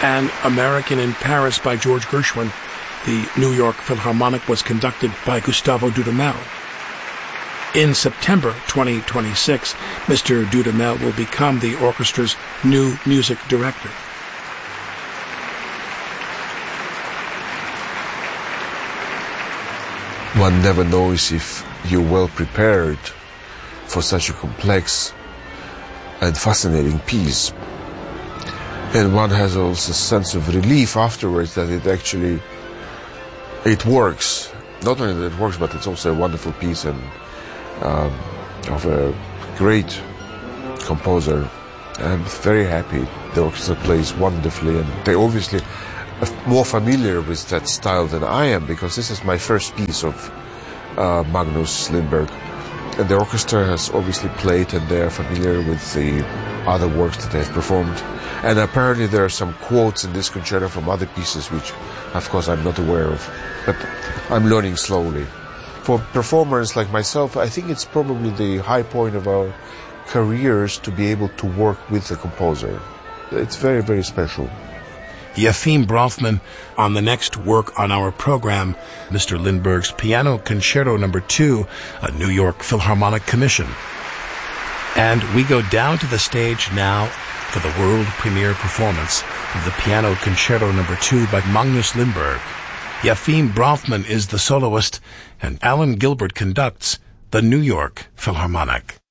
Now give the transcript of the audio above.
and American in Paris by George Gershwin. The New York Philharmonic was conducted by Gustavo Dudamel. In September 2026, Mr. Dudamel will become the orchestra's new music director. One never knows if you're well prepared for such a complex and fascinating piece. And one has also a sense of relief afterwards that it works. Not only that it works, but it's also a wonderful piece and of a great composer. I'm very happy. The orchestra plays wonderfully, and they obviously are more familiar with that style than I am, because this is my first piece of Magnus Lindberg. And the orchestra has obviously played, and they are familiar with the other works that they've performed. And apparently there are some quotes in this concerto from other pieces, which, of course, I'm not aware of. But I'm learning slowly. For performers like myself, I think it's probably the high point of our careers to be able to work with the composer. It's very, very special. Yefim Bronfman on the next work on our program, Mr. Lindberg's Piano Concerto No. 2, a New York Philharmonic commission. And we go down to the stage now for the world premiere performance of the Piano Concerto No. 2 by Magnus Lindberg. Yefim Bronfman is the soloist, and Alan Gilbert conducts the New York Philharmonic.